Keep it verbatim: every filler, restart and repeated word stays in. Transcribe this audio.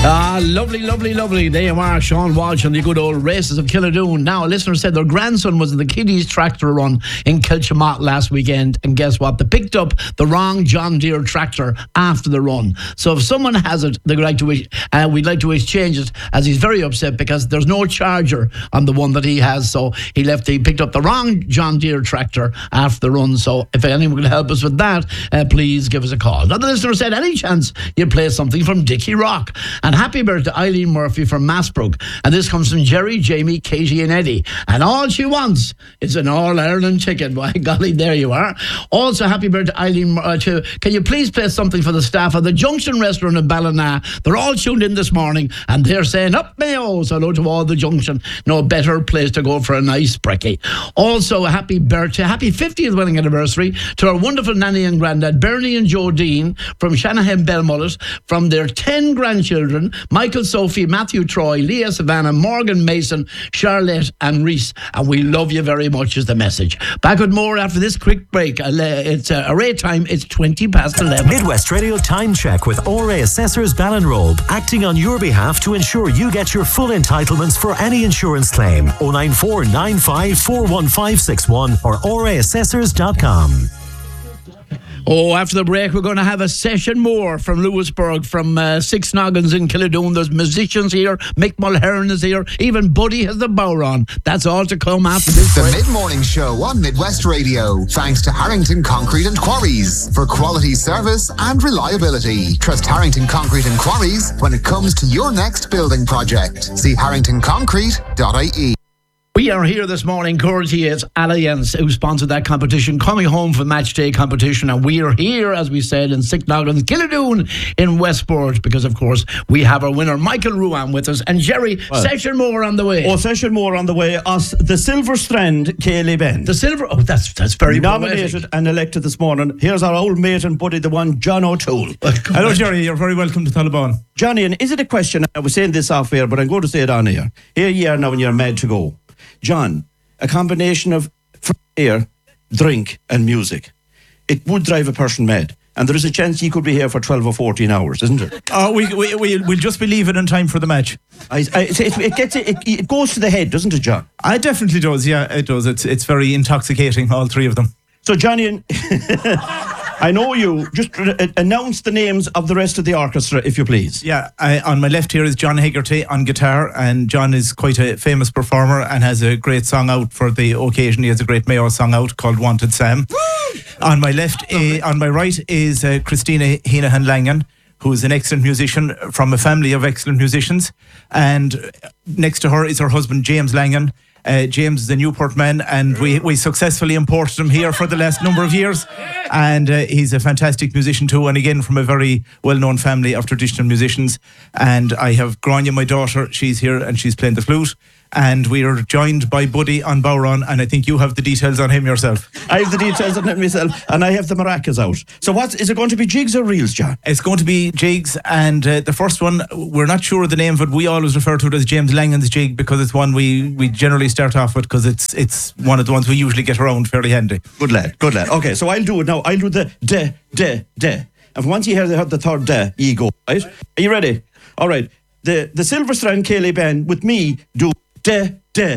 Ah, lovely, lovely, lovely. There you are, Sean Walsh on the good old races of Killadoon. Now, a listener said their grandson was in the Kiddies tractor run in Kilchimott last weekend, and guess what? They picked up the wrong John Deere tractor after the run. So if someone has it, they'd like to wish, uh, we'd like to exchange it, as he's very upset because there's no charger on the one that he has. So he left, he picked up the wrong John Deere tractor after the run. So if anyone can help us with that, uh, please give us a call. Now, the listener said, any chance you play something from Dickie Rock? And happy birthday to Eileen Murphy from Massbrook. And this comes from Jerry, Jamie, Katie and Eddie. And all she wants is an All-Ireland ticket. By golly, there you are. Also, happy birthday to Eileen. Uh, to, can you please play something for the staff of the Junction Restaurant in Ballina? They're all tuned in this morning and they're saying, up Mayo. So hello to all the Junction. No better place to go for a nice brekkie. Also, a happy birthday, happy fiftieth wedding anniversary to our wonderful nanny and granddad, Bernie and Joe Dean from Shanahan Belmullet, from their ten grandchildren, Michael, Sophie, Matthew, Troy, Leah, Savannah, Morgan, Mason, Charlotte and Reese. And we love you very much is the message. Back with more after this quick break. It's uh, array time. It's twenty past eleven. Midwest Radio Time Check with O R A Assessors Ballinrobe, acting on your behalf to ensure you get your full entitlements for any insurance claim. oh nine four nine five four one five six one or O R A assessors dot com. Oh, after the break, we're going to have a session more from Lewisburg, from uh, Six Noggins in Killadoon. There's musicians here. Mick Mulhern is here. Even Buddy has the bow on. That's all to come after this The break. Mid-Morning Show on Midwest Radio. Thanks to Harrington Concrete and Quarries for quality service and reliability. Trust Harrington Concrete and Quarries when it comes to your next building project. See harrington concrete dot I E. We are here this morning, courtesy of Allianz, who sponsored that competition, coming home from match day competition. And we are here, as we said, in Six Noggins, Killadoon in Westport, because, of course, we have our winner, Michael Ruan, with us. And Jerry, well, session more on the way. Oh, session more on the way. Us, the Silver Strand, Cayley Ben. The Silver, oh, that's that's very nominated poetic. And elected this morning. Here's our old mate and buddy, the one, John O'Toole. Hello, Jerry. You're very welcome to Taliban. Johnny, and is it a question? I was saying this off air, but I'm going to say it on air. Here you are now and you're mad to go. John, a combination of fresh air, drink and music. It would drive a person mad. And there is a chance you could be here for twelve or fourteen hours, isn't there? Oh, we, we, we, we'll just be leaving in time for the match. I, I, it, it, gets, it, it goes to the head, doesn't it, John? It definitely does, yeah, it does. It's, it's very intoxicating, all three of them. So, Johnny, I know you. Just uh, announce the names of the rest of the orchestra, if you please. Yeah, I, on my left here is John Hegarty on guitar, and John is quite a famous performer and has a great song out for the occasion. He has a great Mayo song out called Wanted Sam. On my left, uh, on my right is uh, Christina Heenahan Langan, who is an excellent musician from a family of excellent musicians. And next to her is her husband, James Langan. Uh, James is a Newport man, and we, we successfully imported him here for the last number of years. And uh, he's a fantastic musician too, and again from a very well-known family of traditional musicians. And I have Grania, my daughter, she's here and she's playing the flute. And we are joined by Buddy on Bowron, and I think you have the details on him yourself. I have the details on him myself, and I have the maracas out. So what, is it going to be jigs or reels, John? It's going to be jigs, and uh, the first one, we're not sure of the name of it. We always refer to it as James Langan's jig because it's one we, we generally start off with because it's it's one of the ones we usually get around fairly handy. Good lad, good lad. Okay, so I'll do it now. I'll do the de, de, de. And once you hear the, the third de, you go, right? Are you ready? All right. The, the Silver Strand Cayley Ben with me do de, de.